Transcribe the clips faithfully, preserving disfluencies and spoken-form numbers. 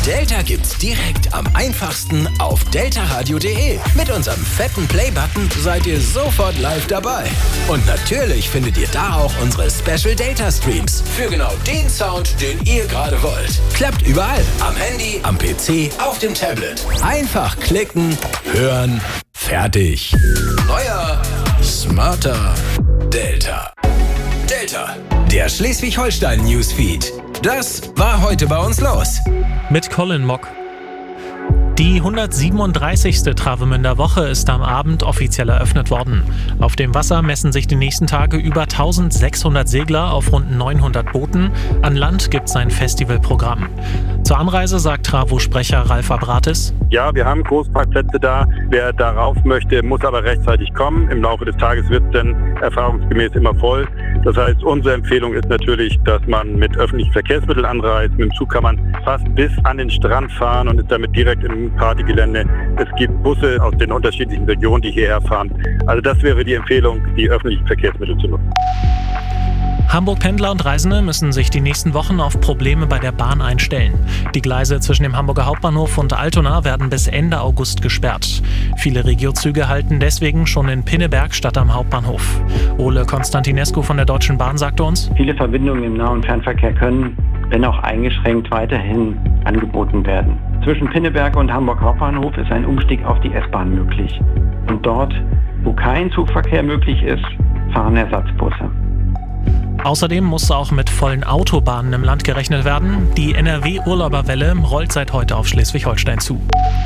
Delta gibt's direkt am einfachsten auf deltaradio punkt de. Mit unserem fetten Play-Button seid ihr sofort live dabei. Und natürlich findet ihr da auch unsere Special Delta Streams für genau den Sound, den ihr gerade wollt. Klappt überall. Am Handy, am P C, auf dem Tablet. Einfach klicken, hören, fertig. Neuer, smarter Delta. Delta, der Schleswig-Holstein-Newsfeed. Das war heute bei uns los. Mit Colin Mock. Die hundertsiebenunddreißigste Travemünder Woche ist am Abend offiziell eröffnet worden. Auf dem Wasser messen sich die nächsten Tage über eintausendsechshundert Segler auf rund neunhundert Booten. An Land gibt es ein Festivalprogramm. Zur Anreise sagt Travo-Sprecher Ralf Abratis: Ja, wir haben Großparkplätze da. Wer darauf möchte, muss aber rechtzeitig kommen. Im Laufe des Tages wird es dann erfahrungsgemäß immer voll. Das heißt, unsere Empfehlung ist natürlich, dass man mit öffentlichen Verkehrsmitteln anreist. Mit dem Zug kann man fast bis an den Strand fahren und ist damit direkt im Partygelände. Es gibt Busse aus den unterschiedlichen Regionen, die hierher fahren. Also das wäre die Empfehlung, die öffentlichen Verkehrsmittel zu nutzen. Hamburg-Pendler und Reisende müssen sich die nächsten Wochen auf Probleme bei der Bahn einstellen. Die Gleise zwischen dem Hamburger Hauptbahnhof und Altona werden bis Ende August gesperrt. Viele Regiozüge halten deswegen schon in Pinneberg statt am Hauptbahnhof. Ole Konstantinescu von der Deutschen Bahn sagte uns: Viele Verbindungen im Nah- und Fernverkehr können, wenn auch eingeschränkt, weiterhin angeboten werden. Zwischen Pinneberg und Hamburg Hauptbahnhof ist ein Umstieg auf die S-Bahn möglich. Und dort, wo kein Zugverkehr möglich ist, fahren Ersatzbusse. Außerdem muss auch mit vollen Autobahnen im Land gerechnet werden. Die N R W-Urlauberwelle rollt seit heute auf Schleswig-Holstein zu.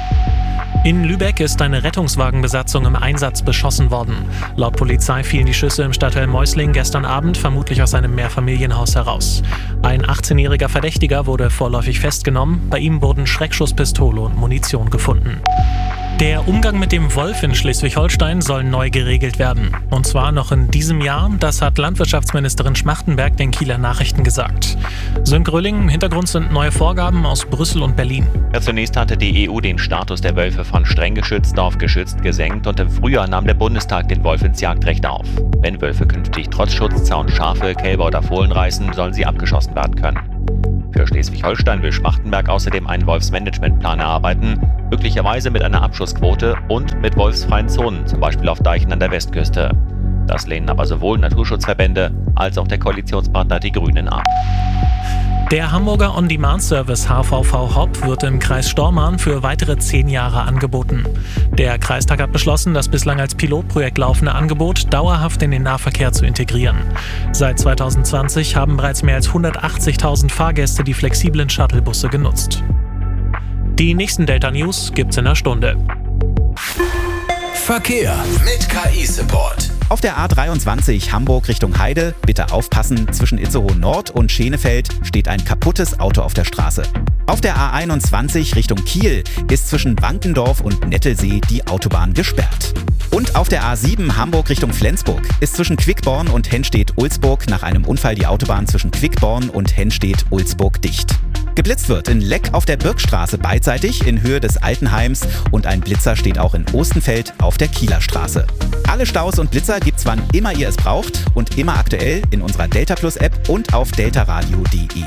In Lübeck ist eine Rettungswagenbesatzung im Einsatz beschossen worden. Laut Polizei fielen die Schüsse im Stadtteil Meusling gestern Abend vermutlich aus einem Mehrfamilienhaus heraus. Ein achtzehnjähriger Verdächtiger wurde vorläufig festgenommen. Bei ihm wurden Schreckschusspistole und Munition gefunden. Der Umgang mit dem Wolf in Schleswig-Holstein soll neu geregelt werden. Und zwar noch in diesem Jahr. Das hat Landwirtschaftsministerin Schmachtenberg den Kieler Nachrichten gesagt. Sönk Rölling, im Hintergrund sind neue Vorgaben aus Brüssel und Berlin. Ja, zunächst hatte die E U den Status der Wölfe von streng geschützt auf geschützt gesenkt und im Frühjahr nahm der Bundestag den Wolf ins Jagdrecht auf. Wenn Wölfe künftig trotz Schutzzaun Schafe, Kälber oder Fohlen reißen, sollen sie abgeschossen werden können. Für Schleswig-Holstein will Schmachtenberg außerdem einen Wolfsmanagementplan erarbeiten, möglicherweise mit einer Abschussquote und mit wolfsfreien Zonen, zum Beispiel auf Deichen an der Westküste. Das lehnen aber sowohl Naturschutzverbände als auch der Koalitionspartner Die Grünen ab. Der Hamburger On-Demand-Service H V V Hop wird im Kreis Stormarn für weitere zehn Jahre angeboten. Der Kreistag hat beschlossen, das bislang als Pilotprojekt laufende Angebot dauerhaft in den Nahverkehr zu integrieren. Seit zweitausendzwanzig haben bereits mehr als hundertachtzigtausend Fahrgäste die flexiblen Shuttlebusse genutzt. Die nächsten Delta News gibt's in einer Stunde. Verkehr mit K I-Support. Auf der A dreiundzwanzig Hamburg Richtung Heide, bitte aufpassen, zwischen Itzehoe Nord und Schenefeld steht ein kaputtes Auto auf der Straße. Auf der A einundzwanzig Richtung Kiel ist zwischen Wankendorf und Nettelsee die Autobahn gesperrt. Und auf der A sieben Hamburg Richtung Flensburg ist zwischen Quickborn und Henstedt-Ulzburg nach einem Unfall die Autobahn zwischen Quickborn und Henstedt-Ulzburg dicht. Geblitzt wird in Leck auf der Birkstraße beidseitig in Höhe des Altenheims und ein Blitzer steht auch in Ostenfeld auf der Kieler Straße. Alle Staus und Blitzer gibt's wann immer ihr es braucht und immer aktuell in unserer Delta Plus App und auf deltaradio punkt de.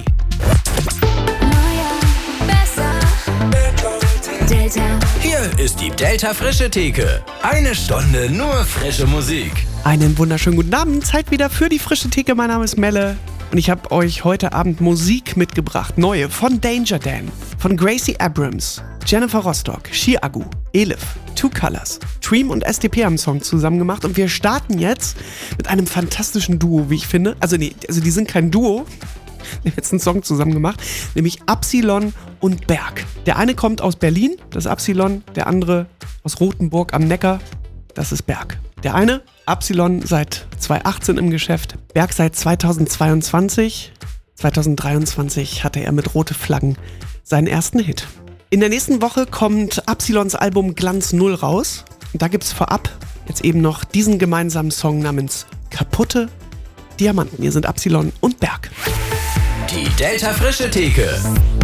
Delta. Hier ist die Delta Frische Theke. Eine Stunde nur frische Musik. Einen wunderschönen guten Abend. Zeit wieder für die Frische Theke. Mein Name ist Melle. Und ich habe euch heute Abend Musik mitgebracht. Neue von Danger Dan, von Gracie Abrams, Jennifer Rostock, Chiago, Elif, Two Colors, Dream und S T P haben einen Song zusammen gemacht. Und wir starten jetzt mit einem fantastischen Duo, wie ich finde. Also nee, also die sind kein Duo. Die haben jetzt einen Song zusammen gemacht, nämlich Absilon und Berg. Der eine kommt aus Berlin, das ist Absilon. Der andere aus Rothenburg am Neckar, das ist Berg. Der eine, Absilon, seit zweitausendachtzehn im Geschäft, Berg seit zweitausendzweiundzwanzig. zweitausenddreiundzwanzig hatte er mit Rote Flaggen seinen ersten Hit. In der nächsten Woche kommt Absilons Album Glanz Null raus. Und da gibt's vorab jetzt eben noch diesen gemeinsamen Song namens Kaputte Diamanten. Hier sind Absilon und Berg. Die Delta Frische Theke.